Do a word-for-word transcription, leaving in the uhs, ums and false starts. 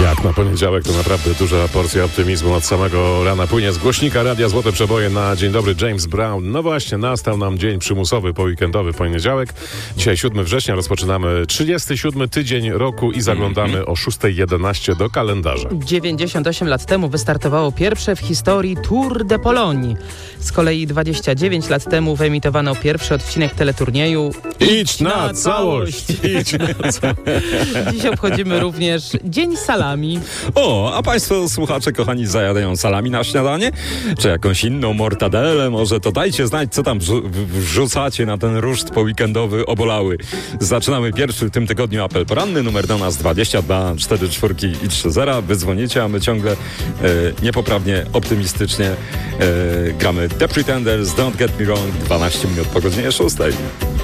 Tak, na poniedziałek to naprawdę duża porcja optymizmu od samego rana płynie z głośnika Radia Złote Przeboje na Dzień Dobry James Brown. No właśnie, nastał nam dzień przymusowy, poweekendowy poniedziałek. Dzisiaj siódmego września, rozpoczynamy trzydziesty siódmy tydzień roku i zaglądamy o szósta jedenaście do kalendarza. dziewięćdziesiąt osiem lat temu wystartowało pierwsze w historii Tour de Pologne. Z kolei dwadzieścia dziewięć lat temu wyemitowano pierwszy odcinek teleturnieju Idź na, na całość! Idź na całość. Dziś obchodzimy również Dzień Salami. O, a państwo słuchacze kochani zajadają salami na śniadanie? Czy jakąś inną mortadelę? Może to dajcie znać, co tam wrzu- wrzucacie na ten ruszt poweekendowy obolały. Zaczynamy pierwszy w tym tygodniu apel poranny, numer do nas dwadzieścia dwa cztery cztery i trzy zero. Wy dzwonicie, a my ciągle e, niepoprawnie, optymistycznie e, gramy The Pretenders, Don't Get Me Wrong, dwanaście minut po godzinie szóstej.